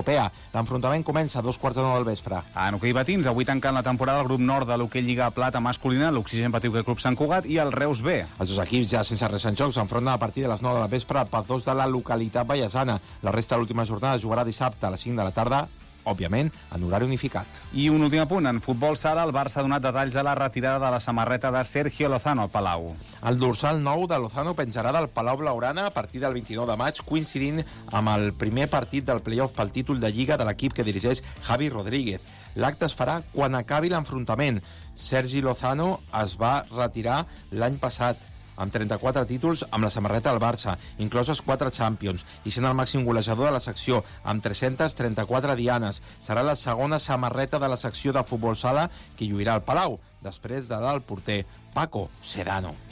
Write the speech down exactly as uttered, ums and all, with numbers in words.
europea. L'enfrontament comença a dos quarts de nou del vespre. En hoquei patins, avui tancant la temporada el grup nord de l'hoquei Lliga Plata masculina, l'Oxigen Patiuquer Club Sant Cugat i el Reus B. Els dos equips, ja sense res en joc, s'enfronten a partir de les nou de la vespre per dos de la localitat vallesana. La resta de l'última jornada jugarà dissabte a les cinc de la tarda, òbviament, en horari unificat. I un últim apunt, en futbol sala, el Barça ha donat detalls de la retirada de la samarreta de Sergio Lozano al Palau. El dorsal nou de Lozano penjarà del Palau Blaugrana a partir del vint-i-nou de maig, coincidint amb el primer partit del play-off pel títol de Lliga de l'equip que dirigeix Javi Rodríguez. L'acte es farà quan acabi l'enfrontament. Sergi Lozano es va retirar l'any passat amb trenta-quatre títols amb la samarreta del Barça, incloses quatre Champions, i sent el màxim golejador de la secció, amb tres-centes trenta-quatre dianes. Serà la segona samarreta de la secció de futbol sala que lluirà al Palau, després de l'alt porter Paco Sedano.